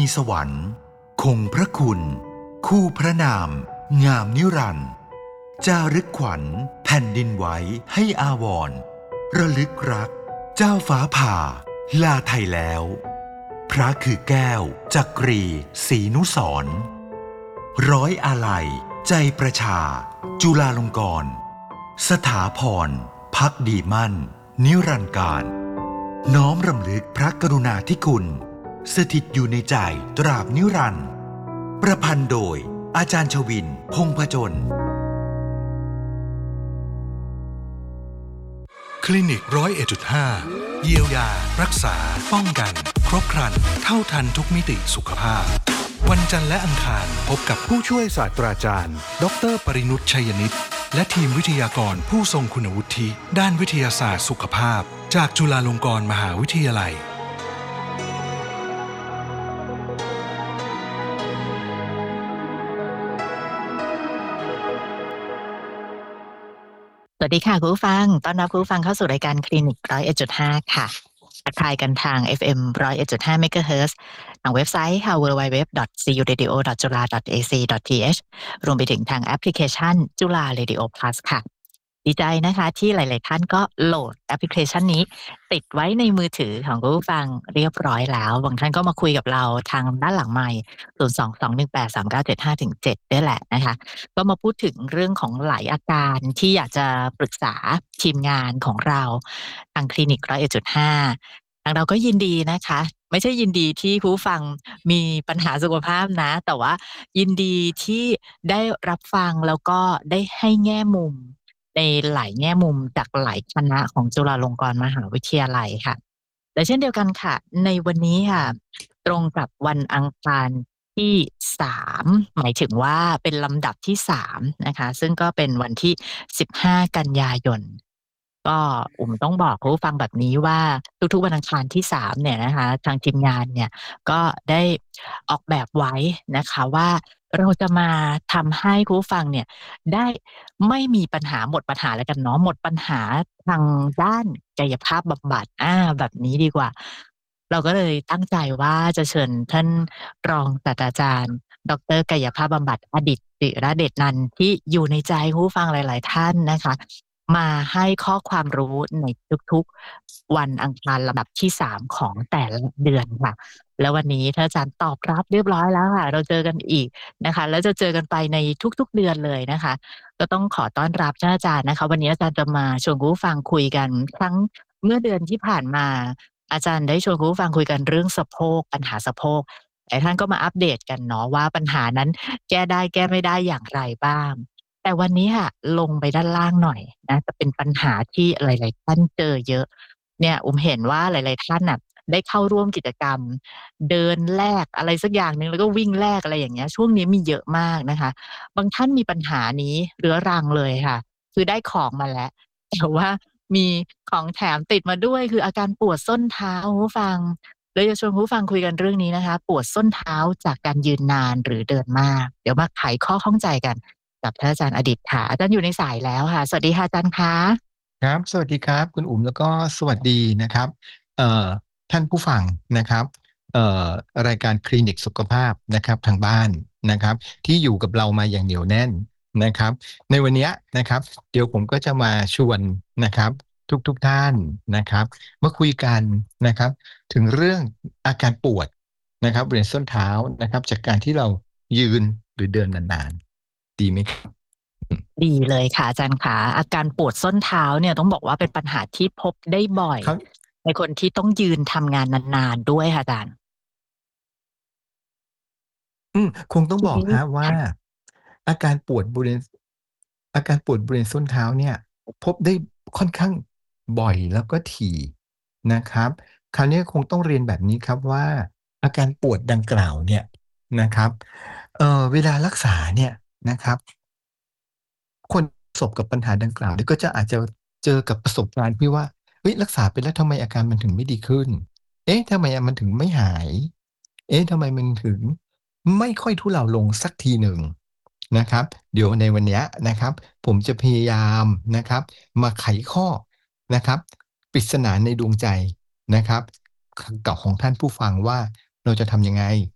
สวรรค์คงพระคุณคู่พระนามงามนิรันดร์จารึกขวัญแผ่นดินไว้ให้อาวรณ์ระลึกรักเจ้าฟ้าผ่าลาไทยแล้วพระคือแก้วจักรีศรีนุสรณ์ร้อยอาลัยใจประชาจุฬาลงกรณ์สถาพรภักดีมั่นนิรันดร์การน้อมรำลึกพระกรุณาธิคุณสถิตอยู่ในใจตราบนิรันดร์ประพันธ์โดยอาจารย์ชวินพงษ์ผจญคลินิก101.5 เยียวยารักษาป้องกันครบครันเท่าทันทุกมิติสุขภาพวันจันทร์และอังคารพบกับผู้ช่วยศาสตราจารย์ดร.ปรินุช ชัยนิตและทีมวิทยากรผู้ทรงคุณวุฒิด้านวิทยาศาสตร์สุขภาพจากจุฬาลงกรณ์มหาวิทยาลัยสวัสดีค่ะคุณผู้ฟังต้อนรับคุณผู้ฟังเข้าสู่รายการคลินิก101.5 ค่ะทักทายกันทาง FM 101.5 MHz ทางเว็บไซต์ค่ะ www.curadio.jula.ac.th รวมไปถึงทางแอปพลิเคชันจุฬา Radio Plus ค่ะดีใจนะคะที่หลายๆท่านก็โหลดแอปพลิเคชันนี้ติดไว้ในมือถือของคุณผู้ฟังเรียบร้อยแล้วบางท่านก็มาคุยกับเราทางด้านหลังไมค์022183975-7ด้วยแหละนะคะก็มาพูดถึงเรื่องของหลายอาการที่อยากจะปรึกษาทีมงานของเราทางคลินิก101.5ทางเราก็ยินดีนะคะไม่ใช่ยินดีที่คุณผู้ฟังมีปัญหาสุขภาพนะแต่ว่ายินดีที่ได้รับฟังแล้วก็ได้ให้แง่มุมในหลายแง่มุมจากหลายคณะของจุฬาลงกรณ์มหาวิทยาลัยค่ะและเช่นเดียวกันค่ะในวันนี้ค่ะตรงกับวันอังคารที่3หมายถึงว่าเป็นลำดับที่3นะคะซึ่งก็เป็นวันที่15กันยายนก็ต้องบอกคุณผู้ฟังแบบนี้ว่าทุกๆวันอังคารที่3เนี่ยนะคะทางทีมงานเนี่ยก็ได้ออกแบบไว้นะคะว่าเราจะมาทำให้คุณผู้ฟังเนี่ยได้ไม่มีปัญหาหมดปัญหาแล้วกันเนาะหมดปัญหาทางด้านกายภาพบำบัดแบบนี้ดีกว่าเราก็เลยตั้งใจว่าจะเชิญท่านรองศาสตราจารย์ดรกายภาพบำบัดอดิตศิระเดชนันท์ที่อยู่ในใจคุณผู้ฟังหลายๆท่านนะคะมาให้ข้อความรู้ในทุกๆวันอังคารลำดับที่3ของแต่ละเดือนค่ะแล้ววันนี้ท่านอาจารย์ตอบรับเรียบร้อยแล้วค่ะเราเจอกันอีกนะคะแล้วจะเจอกันไปในทุกๆเดือนเลยนะคะก็ต้องขอต้อนรับท่านอาจารย์นะคะวันนี้อาจารย์จะมาชวนคุณผู้ฟังคุยกันครั้งเมื่อเดือนที่ผ่านมาอาจารย์ได้ชวนคุณผู้ฟังคุยกันเรื่องสะโพกปัญหาสะโพกหลายท่านก็มาอัปเดตกันเนาะว่าปัญหานั้นแก้ได้แก้ไม่ได้อย่างไรบ้างแต่วันนี้ค่ะลงไปด้านล่างหน่อยนะจะเป็นปัญหาที่หลายๆท่านเจอเยอะเนี่ยเห็นว่าหลายๆท่านน่ะได้เข้าร่วมกิจกรรมเดินแลกอะไรสักอย่างหนึ่งแล้วก็วิ่งแลกอะไรอย่างเงี้ยช่วงนี้มีเยอะมากนะคะบางท่านมีปัญหานี้เรื้อรังเลยค่ะคือได้ของมาแล้วแต่ว่ามีของแถมติดมาด้วยคืออาการปวดส้นเท้าคุณผู้ฟังเลยจะชวนคุณผู้ฟังคุยกันเรื่องนี้นะคะปวดส้นเท้าจากการยืนนานหรือเดินมากเดี๋ยวมาไขข้อข้องใจกันกับท่านอาจารย์อดิตค่ะอาจารย์อยู่ในสายแล้วค่ะสวัสดีค่ะอาจารย์คะครับสวัสดีครับคุณอุ๋มแล้วก็สวัสดีนะครับเอ่อท่านผู้ฟังนะครับเอ่อรายการคลินิกสุขภาพนะครับทางบ้านนะครับที่อยู่กับเรามาอย่างเหนียวแน่นนะครับในวันนี้นะครับเดี๋ยวผมก็จะมาชวนนะครับทุกท่านนะครับมาคุยกันนะครับถึงเรื่องอาการปวดนะครับบริเวณส้นเท้านะครับจากการที่เรายืนหรือเดินนานๆดีไหมครับดีเลยค่ะอาจารย์คะอาการปวดส้นเท้าเนี่ยต้องบอกว่าเป็นปัญหาที่พบได้บ่อยเขาในคนที่ต้องยืนทำงานนานๆด้วยค่ะอาจารย์คงต้องบอกทีนี้ครับว่าค่ะอาการปวดบริเวณอาการปวดบริเวณส้นเท้าเนี่ยพบได้ค่อนข้างบ่อยแล้วก็ถี่นะครับคราวนี้คงต้องเรียนแบบนี้ครับว่าอาการปวดดังกล่าวเนี่ยนะครับเวลารักษาเนี่ยนะครับคนประสบกับปัญหาดังกล่าวเนี่ยก็จะอาจจะเจอกับประสบการณ์ที่ว่าเฮ้ยรักษาไปแล้วทำไมอาการมันถึงไม่ดีขึ้นเอ๊ะทำไมมันถึงไม่หายเอ๊ะทำไมมันถึง ไม่ค่อยทุเลาลงสักทีหนึ่งนะครับเดี๋ยวในวันนี้นะครับผมจะพยายามนะครับมาไขข้อนะครับปริศนาในดวงใจนะครับกับของท่านผู้ฟังว่าเราจะทำยังไง